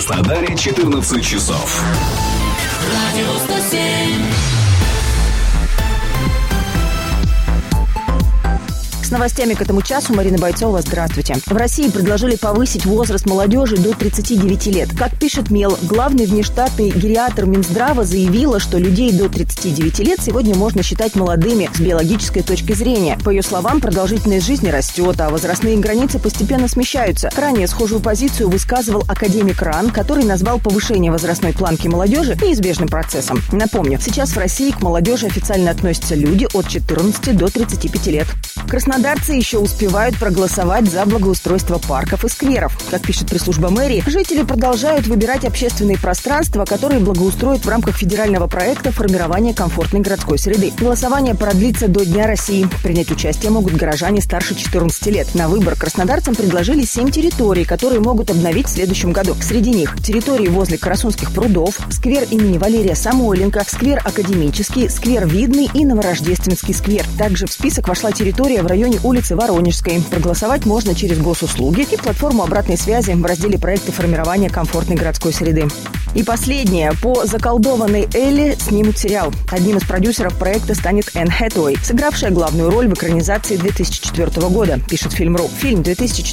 Краснодаре 14 часов. Радио 107. С новостями к этому часу Марина Бойцова. Здравствуйте. В России предложили повысить возраст молодежи до 39 лет. Как пишет МЕЛ, главный внештатный гериатр Минздрава заявила, что людей до 39 лет сегодня можно считать молодыми с биологической точки зрения. По ее словам, продолжительность жизни растет, а возрастные границы постепенно смещаются. Ранее схожую позицию высказывал академик РАН, который назвал повышение возрастной планки молодежи неизбежным процессом. Напомню, сейчас в России к молодежи официально относятся люди от 14 до 35 лет. Краснодарцы еще успевают проголосовать за благоустройство парков и скверов. Как пишет пресс-служба мэрии, жители продолжают выбирать общественные пространства, которые благоустроят в рамках федерального проекта формирования комфортной городской среды. Голосование продлится до Дня России. Принять участие могут горожане старше 14 лет. На выбор краснодарцам предложили 7 территорий, которые могут обновить в следующем году. Среди них территории возле Карасунских прудов, сквер имени Валерия Самойленко, сквер Академический, сквер Видный и Новорождественский сквер. Также в список вошла территория в районе улицы Воронежской. Проголосовать можно через госуслуги и платформу обратной связи в разделе проекта формирования комфортной городской среды. И последнее. По «Заколдованной Элли» снимут сериал. Одним из продюсеров проекта станет Энн Хэтэуэй, сыгравшая главную роль в экранизации 2004 года, пишет Фильм.ру. Фильм 2004